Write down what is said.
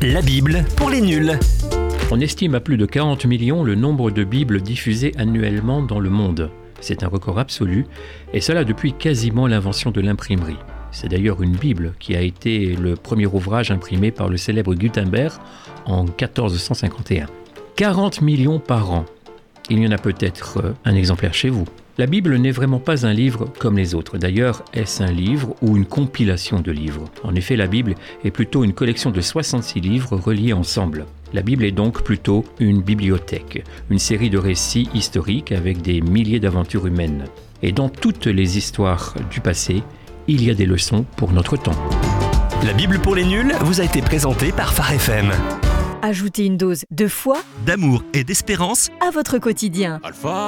La Bible pour les nuls. On estime à plus de 40 millions le nombre de Bibles diffusées annuellement dans le monde. C'est un record absolu, et cela depuis quasiment l'invention de l'imprimerie. C'est d'ailleurs une Bible qui a été le premier ouvrage imprimé par le célèbre Gutenberg en 1451. 40 millions par an. Il y en a peut-être un exemplaire chez vous. La Bible n'est vraiment pas un livre comme les autres. D'ailleurs, est-ce un livre ou une compilation de livres ? En effet, la Bible est plutôt une collection de 66 livres reliés ensemble. La Bible est donc plutôt une bibliothèque, une série de récits historiques avec des milliers d'aventures humaines. Et dans toutes les histoires du passé, il y a des leçons pour notre temps. La Bible pour les nuls vous a été présentée par Phare FM. Ajoutez une dose de foi D'amour et d'espérance à votre quotidien.